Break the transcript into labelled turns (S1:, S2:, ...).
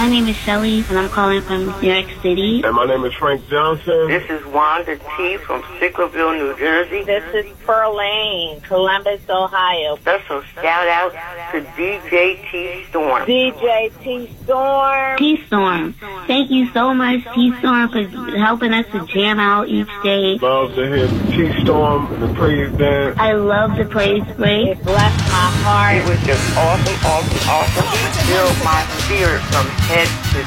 S1: My name is Shelly, and I'm calling from New York City.
S2: And my name is Frank Johnson.
S3: This is Wanda T. from Sicklerville, New Jersey.
S4: This is Perlane, Columbus, Ohio.
S3: Special shout out to DJ T. Storm.
S4: DJ T. Storm.
S1: T. Storm. Thank you so much, T. Storm, for helping us to jam out each day.
S2: Love to hear T. Storm and the praise dance.
S1: I love the praise break.
S4: It blessed my heart.
S3: It was just awesome, awesome, awesome. It filled my spirit from head to